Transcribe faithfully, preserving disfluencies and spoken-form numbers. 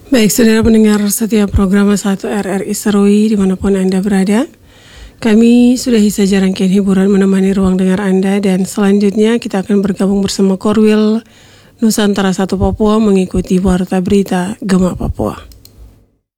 Baik, saudara pendengar setiap program satu R R I Serui dimanapun Anda berada. Kami sudah saja rangkaian hiburan menemani ruang dengar Anda, dan selanjutnya kita akan bergabung bersama Korwil Nusantara satu Papua mengikuti Warta Berita Gema Papua.